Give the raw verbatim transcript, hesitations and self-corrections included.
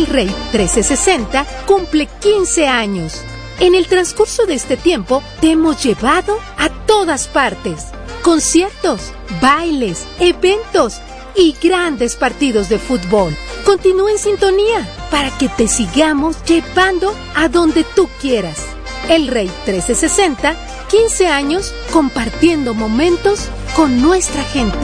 Rey trescientos sesenta cumple quince años. En el transcurso de este tiempo te hemos llevado a todas partes. Conciertos, bailes, eventos y grandes partidos de fútbol. Continúa en sintonía para que te sigamos llevando a donde tú quieras. El Rey trescientos sesenta, quince años compartiendo momentos con nuestra gente.